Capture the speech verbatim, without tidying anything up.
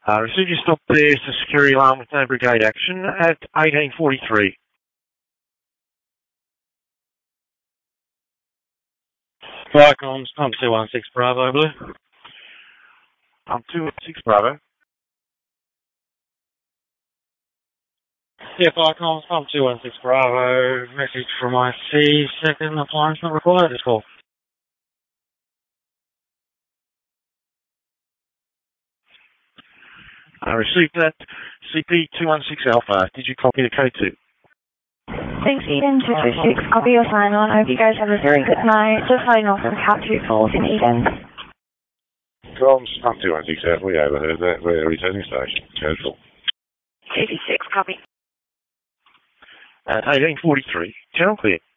Uh, received your stop there, it's a security alarm with no brigade action at eighteen forty-three. Viacom's pump two one six Bravo, Blue. Pump two one six Bravo. Yeah, Viacom's pump two one six Bravo. Message from I C, second appliance not required this call. I received that C P two one six Alpha. Did you copy the code two? Thanks, Eden two two six. Copy your sign on. Hope you guys have a very good night. Just signing off from Cat two calls in Eden. Comms, pump two one six Alpha. We overheard that. We're returning station. Code four. two two six, copy. At eighteen forty-three. Channel clear.